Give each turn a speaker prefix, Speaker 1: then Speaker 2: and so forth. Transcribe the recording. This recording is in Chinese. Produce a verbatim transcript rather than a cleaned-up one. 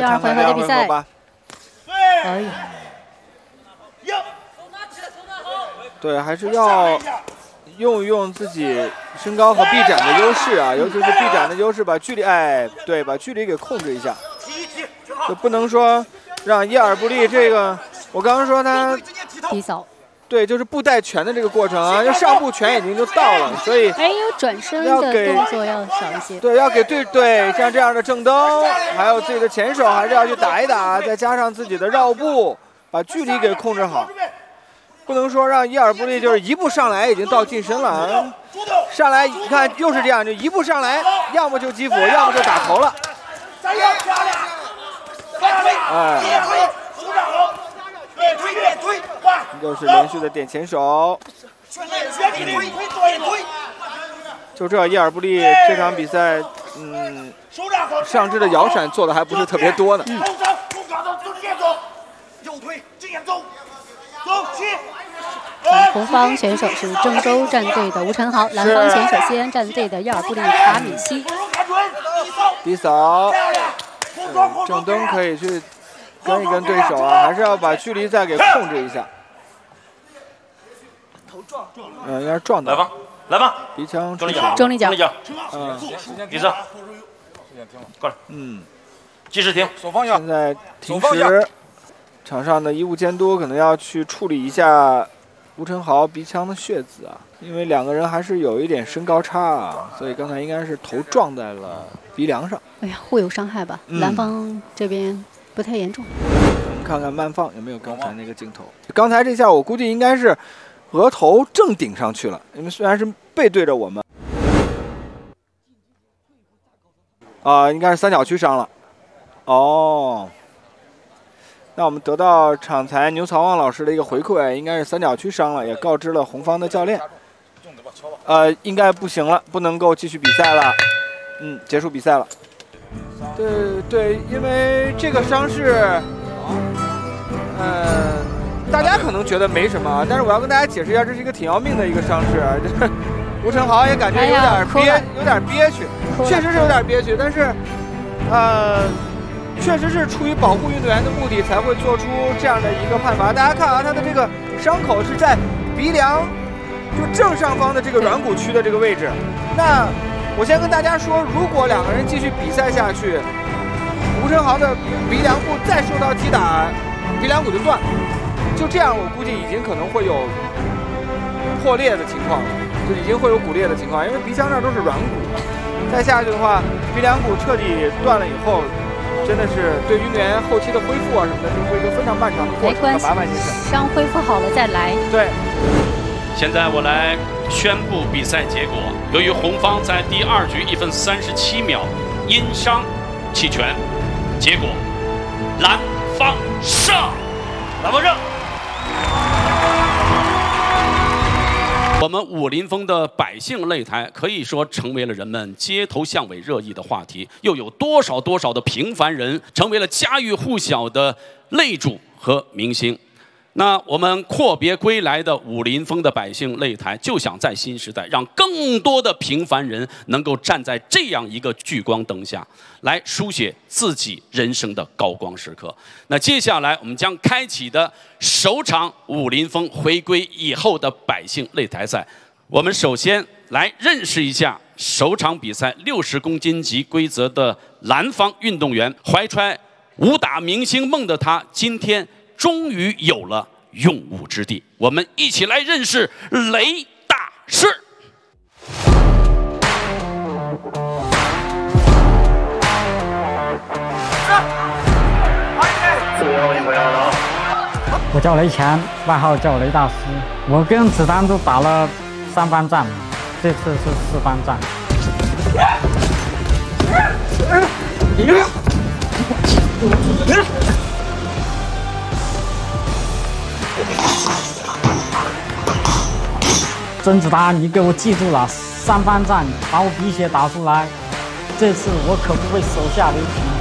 Speaker 1: 二回合的比赛。哎呀，
Speaker 2: 对，还是要用一用自己身高和臂展的优势啊，尤其是臂展的优势，把距离，哎，对，把距离给控制一下，就不能说让伊尔布利这个，我刚刚说他
Speaker 1: 低扫。
Speaker 2: 对，就是步带拳的这个过程啊，就上步拳已经就到了，所以
Speaker 1: 哎，有转身的动作要少一些。
Speaker 2: 对，要给对对，像这样的正蹬，还有自己的前手，还是要去打一打，再加上自己的绕步，把距离给控制好，不能说让伊尔布利就是一步上来已经到近身了啊，上来你看又是这样，就一步上来，要么就击腹，要么就打头了。哎。 又是连续的点前手，嗯、就这伊尔布利这场比赛，嗯，上肢的摇闪做的还不是特别多呢。嗯、
Speaker 1: 红方选手是郑州战队的吴晨豪，蓝方选手西安战队的伊尔布利卡米西。
Speaker 2: 低扫，嗯、正蹬可以去跟一跟对手啊，还是要把距离再给控制一下。 嗯，应该是撞到。
Speaker 3: 来吧，来吧，
Speaker 2: 鼻腔
Speaker 3: 中立脚，
Speaker 1: 中立脚，
Speaker 3: 嗯，李子，过来，
Speaker 2: 嗯，
Speaker 3: 计时停，
Speaker 4: 手放下。
Speaker 2: 现在停时，场上的医务监督可能要去处理一下吴晨豪鼻腔的血渍啊，因为两个人还是有一点身高差啊，所以刚才应该是头撞在了鼻梁上。
Speaker 1: 哎呀，互有伤害吧？嗯、蓝方这边不太严重。
Speaker 2: 我们看看慢放有没有刚才那个镜头。刚才这下我估计应该是。 额头正顶上去了，因为虽然是背对着我们，啊、呃，应该是三角区伤了。哦，那我们得到场裁牛曹旺老师的一个回馈，应该是三角区伤了，也告知了红方的教练。呃，应该不行了，不能够继续比赛了。嗯，结束比赛了。对对，因为这个伤势，呃。 大家可能觉得没什么，但是我要跟大家解释一下，这是一个挺要命的一个伤势。就是吴晨豪也感觉有点憋，哎、有点憋屈，确实是有点憋屈。但是，呃，确实是出于保护运动员的目的才会做出这样的一个判罚。大家看啊，他的这个伤口是在鼻梁就正上方的这个软骨区的这个位置。那我先跟大家说，如果两个人继续比赛下去，吴晨豪的鼻梁部再受到击打，鼻梁骨就断了。 就这样，我估计已经可能会有破裂的情况了，就已经会有骨裂的情况，因为鼻腔那儿都是软骨，再下去的话，鼻梁骨彻底断了以后，真的是对运动员后期的恢复啊什么的，就会一个非常漫长的过程，很麻烦一件事。
Speaker 1: 伤恢复好了再来。
Speaker 2: 对。
Speaker 3: 现在我来宣布比赛结果，由于红方在第二局一分三十七秒因伤弃权，结果蓝方胜，蓝方胜。 我们武林风的百姓擂台可以说成为了人们街头巷尾热议的话题，又有多少多少的平凡人成为了家喻户晓的擂主和明星。那我们阔别归来的武林风的百姓擂台，就想在新时代让更多的平凡人能够站在这样一个聚光灯下，来书写自己人生的高光时刻。那接下来我们将开启的首场武林风回归以后的百姓擂台赛，我们首先来认识一下首场比赛六十公斤级规则的蓝方运动员，怀揣武打明星梦的他，今天 终于有了用武之地，我们一起来认识雷大师。
Speaker 5: 我叫雷强，外号叫雷大师。我跟子丹都打了三番战，这次是四番战。甄子丹，你给我记住了，三番战把我鼻血打出来，这次我可不会手下留情。